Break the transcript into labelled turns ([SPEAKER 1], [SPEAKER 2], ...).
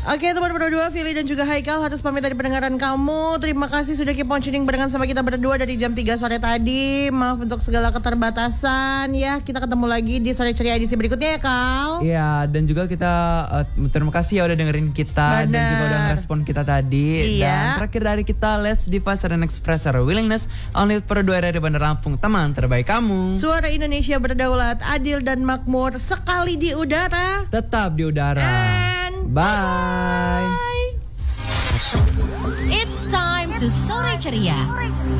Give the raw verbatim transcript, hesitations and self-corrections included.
[SPEAKER 1] Oke teman berdua, Fili dan juga Haikal harus pamit dari pendengaran kamu. Terima kasih sudah keep on tuning barengan sama kita berdua dari jam tiga sore tadi. Maaf untuk segala keterbatasan ya. Kita ketemu lagi di Sore Ceria edisi berikutnya ya Kal.
[SPEAKER 2] Iya, dan juga kita uh, terima kasih ya udah dengerin kita.
[SPEAKER 1] Bener.
[SPEAKER 2] Dan juga udah ngerespon kita tadi.
[SPEAKER 1] Iya.
[SPEAKER 2] Dan terakhir dari kita, let's devise and express our willingness only per dua dari Bandar Lampung, teman terbaik kamu.
[SPEAKER 1] Suara Indonesia berdaulat, adil dan makmur, sekali di udara,
[SPEAKER 2] Tetap di udara.
[SPEAKER 1] and
[SPEAKER 2] Bye.
[SPEAKER 1] bye.
[SPEAKER 3] It's time to Sore Ceria.